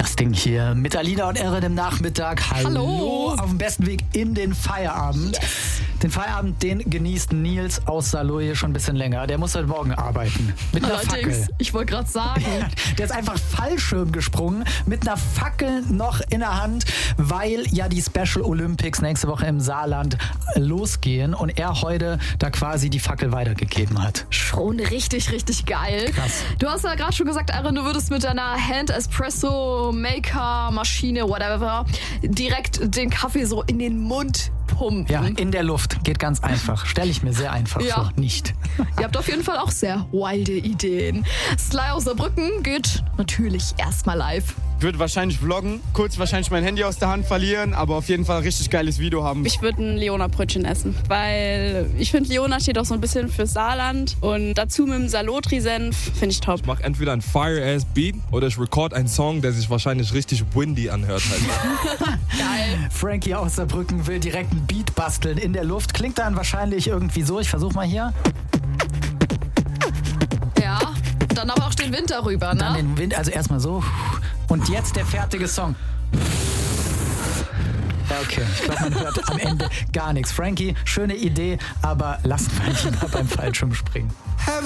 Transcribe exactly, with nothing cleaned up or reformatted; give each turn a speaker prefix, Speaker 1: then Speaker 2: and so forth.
Speaker 1: das Ding hier mit Alina und Erin im Nachmittag. Hallo.
Speaker 2: Hallo.
Speaker 1: Auf dem besten Weg in den Feierabend. Yes. Den Feierabend, den genießt Nils aus Saarlouis schon ein bisschen länger. Der muss heute Morgen arbeiten. Mit einer
Speaker 2: Allerdings,
Speaker 1: Fackel.
Speaker 2: ich wollte gerade sagen.
Speaker 1: Der ist einfach Fallschirm gesprungen mit einer Fackel noch in der Hand, weil ja die Special Olympics nächste Woche im Saarland losgehen und er heute da quasi die Fackel weitergegeben hat.
Speaker 2: Schon richtig, richtig geil.
Speaker 1: Krass.
Speaker 2: Du hast ja gerade schon gesagt, Erin, du würdest mit deiner Hand-Espresso-Maker-Maschine, whatever, direkt den Kaffee so in den Mund pumpen.
Speaker 1: Ja, in der Luft. Geht ganz einfach. Stelle ich mir sehr einfach
Speaker 2: Ja.
Speaker 1: vor. Nicht.
Speaker 2: Ihr habt auf jeden Fall auch sehr wilde Ideen. Sly aus Saarbrücken geht natürlich erstmal live.
Speaker 3: Ich würde wahrscheinlich vloggen, kurz wahrscheinlich mein Handy aus der Hand verlieren, aber auf jeden Fall ein richtig geiles Video haben.
Speaker 4: Ich würde ein Leona-Brötchen essen, weil ich finde, Leona steht auch so ein bisschen für Saarland und dazu mit dem Salotri-Senf finde ich top.
Speaker 5: Ich mache entweder ein Fire-Ass-Beat oder ich record einen Song, der sich wahrscheinlich richtig windy anhört. Halt.
Speaker 2: Geil.
Speaker 1: Frankie aus Saarbrücken will direkt ein Beat basteln in der Luft. Klingt dann wahrscheinlich irgendwie so. Ich versuche mal hier.
Speaker 2: Ja, dann aber auch den Wind darüber, ne?
Speaker 1: Dann den Wind, also erstmal so. Und jetzt der fertige Song. Ja, okay. Ich glaube, man hört am Ende gar nichts. Frankie, schöne Idee, aber lassen wir ihn mal beim Fallschirmspringen.